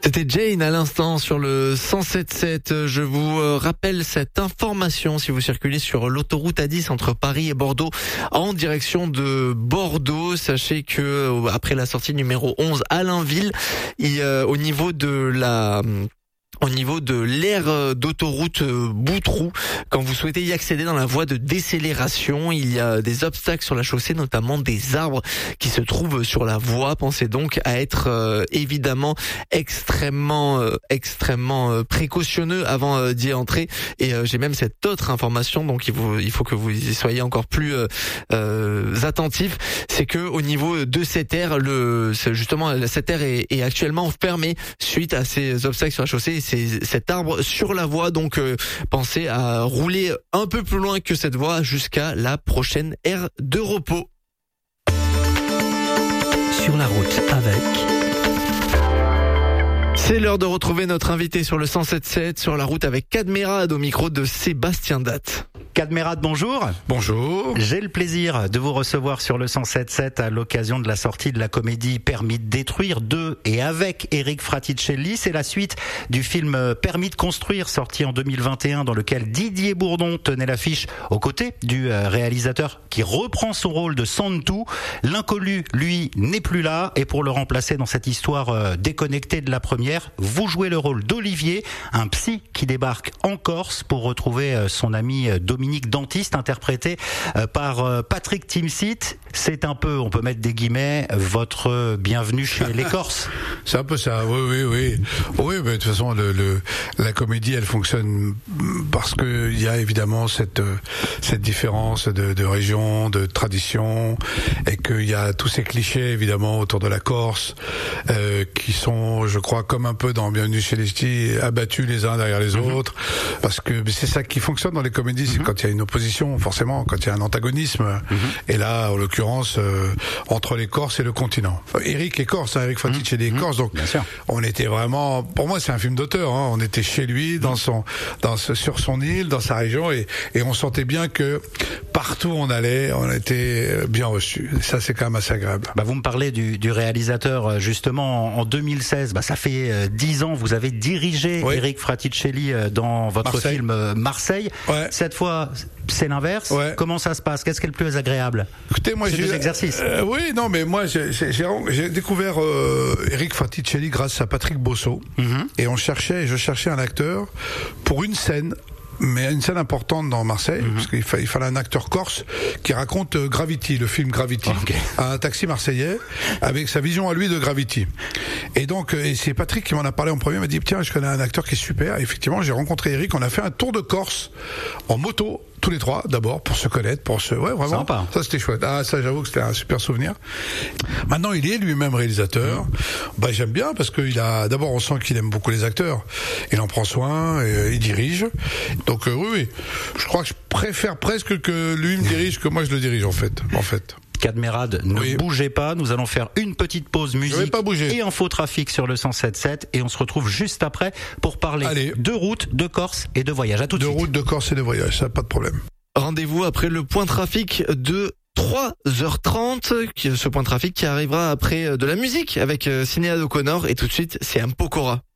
C'était Jane à l'instant sur le 107.7. Je vous rappelle cette information si vous circulez sur l'autoroute A10 entre Paris et Bordeaux en direction de Bordeaux. Sachez que après la sortie numéro 11 à Allainville, au niveau de l'aire d'autoroute Boutroux, quand vous souhaitez y accéder dans la voie de décélération, il y a des obstacles sur la chaussée, notamment des arbres qui se trouvent sur la voie. Pensez donc à être évidemment extrêmement précautionneux avant d'y entrer. Et j'ai même cette autre information, donc il faut que vous y soyez encore plus attentifs. C'est que au niveau de cette aire, cette aire est actuellement fermée suite à ces obstacles sur la chaussée. C'est cet arbre sur la voie, donc pensez à rouler un peu plus loin que cette voie jusqu'à la prochaine aire de repos. Sur la route avec... C'est l'heure de retrouver notre invité sur le 107.7 sur la route avec Cadmerade au micro de Sébastien Datte. Cadmerade, bonjour. Bonjour. J'ai le plaisir de vous recevoir sur le 107.7 à l'occasion de la sortie de la comédie Permis de détruire de et avec Eric Fraticelli. C'est la suite du film Permis de construire sorti en 2021 dans lequel Didier Bourdon tenait l'affiche aux côtés du réalisateur qui reprend son rôle de Santou. L'inconnu, lui, n'est plus là et pour le remplacer dans cette histoire déconnectée de la première, vous jouez le rôle d'Olivier, un psy qui débarque en Corse pour retrouver son ami Dominique Dentiste, interprété par Patrick Timsit. C'est un peu, on peut mettre des guillemets, votre bienvenue chez les Corses. C'est un peu ça, oui. Oui, mais de toute façon, la comédie, elle fonctionne parce que il y a évidemment cette différence de région, de tradition, et qu'il y a tous ces clichés évidemment autour de la Corse qui sont, je crois, comme un peu dans Bienvenue chez les Ch'tis, abattus les uns derrière les autres, parce que c'est ça qui fonctionne dans les comédies, c'est quand il y a une opposition, forcément, quand il y a un antagonisme, et là, en l'occurrence, entre les Corses et le continent. Eric est Corse, Eric Fraticelli est Corse, donc on était vraiment, pour moi c'est un film d'auteur, on était chez lui, sur son île, dans sa région, et on sentait bien que partout où on allait, on était bien reçus. Ça, c'est quand même assez agréable. Vous me parlez du réalisateur, justement, en 2016, ça fait 10 ans, vous avez dirigé Eric Fraticelli dans votre film Marseille. Ouais. Cette fois, c'est l'inverse. Ouais. Comment ça se passe? Qu'est-ce qui est le plus agréable? Écoutez, moi, ces deux exercices. Mais moi, j'ai découvert Eric Fraticelli grâce à Patrick Bosso, et je cherchais un acteur pour une scène. Mais une scène importante dans Marseille, parce qu'il fallait un acteur corse qui raconte Gravity, le film Gravity, à un taxi marseillais, avec sa vision à lui de Gravity. Et donc, c'est Patrick qui m'en a parlé en premier, il m'a dit, tiens, je connais un acteur qui est super. Et effectivement, j'ai rencontré Eric, on a fait un tour de Corse, en moto, tous les trois, d'abord, pour se connaître, vraiment. Sympa. Ça, c'était chouette. Ah, ça, j'avoue que c'était un super souvenir. Maintenant, il est lui-même réalisateur. J'aime bien, parce d'abord, on sent qu'il aime beaucoup les acteurs. Il en prend soin, et il dirige. Donc, oui. Je crois que je préfère presque que lui me dirige que moi je le dirige, en fait. Cadmerade, ne bougez pas, nous allons faire une petite pause musique et infotrafic sur le 107.7 et on se retrouve juste après pour parler de route, de Corse et de voyage. À tout de suite. De route, de Corse et de voyage, ça pas de problème. Rendez-vous après le point trafic de 3h30, ce point trafic qui arrivera après de la musique avec Sinéad O'Connor, et tout de suite c'est un Pokora.